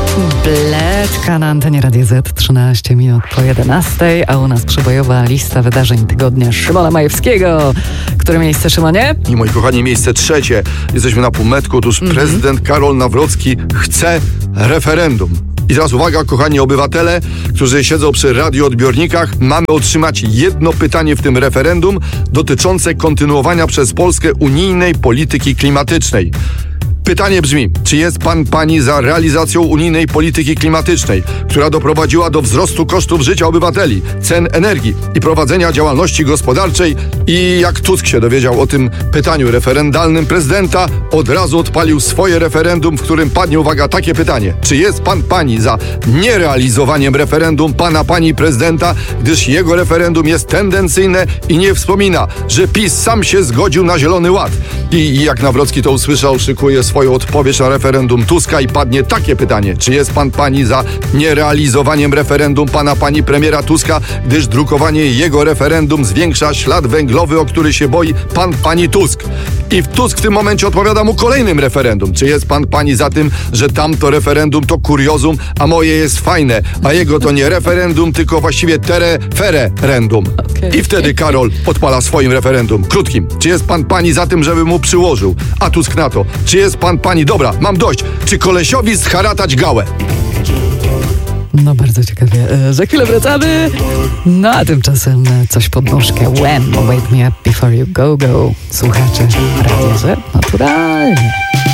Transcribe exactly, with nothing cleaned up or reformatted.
Bledka na antenie Radia Z, trzynaście minut po jedenastej, a u nas przebojowa lista wydarzeń tygodnia Szymona Majewskiego. Które miejsce, Szymonie? I moi kochani, miejsce trzecie. Jesteśmy na półmetku. Otóż mm-hmm. prezydent Karol Nawrocki chce referendum. I teraz uwaga, kochani obywatele, którzy siedzą przy radioodbiornikach, mamy otrzymać jedno pytanie w tym referendum dotyczące kontynuowania przez Polskę unijnej polityki klimatycznej. Pytanie brzmi, czy jest pan, pani za realizacją unijnej polityki klimatycznej, która doprowadziła do wzrostu kosztów życia obywateli, cen energii i prowadzenia działalności gospodarczej? I jak Tusk się dowiedział o tym pytaniu referendalnym prezydenta, od razu odpalił swoje referendum, w którym padnie, uwaga, takie pytanie. Czy jest pan, pani za nierealizowaniem referendum pana, pani prezydenta, gdyż jego referendum jest tendencyjne i nie wspomina, że PiS sam się zgodził na Zielony Ład. I, i jak Nawrocki to usłyszał, szykuje swoją odpowiedź na referendum Tuska i padnie takie pytanie. Czy jest pan, pani za nierealizowaniem referendum pana, pani premiera Tuska, gdyż drukowanie jego referendum zwiększa ślad węglowy, o który się boi pan, pani Tusk. I Tusk w tym momencie odpowiada mu kolejnym referendum. Czy jest pan, pani za tym, że tamto referendum to kuriozum, a moje jest fajne, a jego to nie referendum, tylko właściwie tereferendum. Okay. I wtedy Karol odpala swoim referendum krótkim. Czy jest pan, pani za tym, żeby mu przyłożył? A Tusk na to. Czy jest pan, pani, dobra, mam dość. Czy kolesiowi zharatać gałę? No bardzo ciekawie. E, za chwilę wracamy. No a tymczasem coś pod nóżkę. When? Wake me up before you go, go. Słuchacze Radia Z naturalnie.